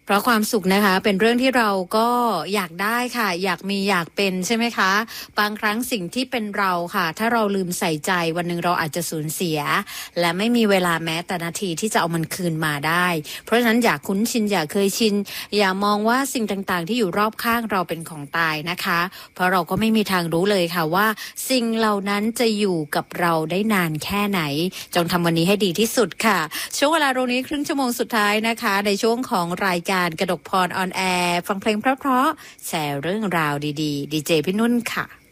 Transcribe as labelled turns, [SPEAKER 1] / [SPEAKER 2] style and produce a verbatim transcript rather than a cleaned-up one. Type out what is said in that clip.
[SPEAKER 1] เพราะความสุขนะคะเป็นเรื่องที่เราก็อยากได้ค่ะอยากมีอยากเป็นใช่ไหมคะบางครั้งสิ่งที่เป็นเราค่ะถ้าเราลืมใส่ใจวันหนึ่งเราอาจจะสูญเสียและไม่มีเวลาแม้แต่นาทีที่จะเอามันคืนมาได้เพราะฉะนั้นอย่าคุ้นชินอย่าเคยชินอย่ามองว่าสิ่งต่างๆที่อยู่รอบข้างเราเป็นของตายนะคะเพราะเราก็ไม่มีทางรู้เลยค่ะว่าสิ่งเหล่านั้นจะอยู่กับเราได้นานแค่ไหนจงทำวันนี้ให้ดีที่สุดค่ะช่วงเวลาตรงนี้ครึ่งชั่วโมงสุดท้ายนะคะในช่วงของรายการกระดกพรออนแอร์ฟังเพลงเพราะๆแชร์เรื่องราวดีๆดีเจพี่นุ่นค่ะ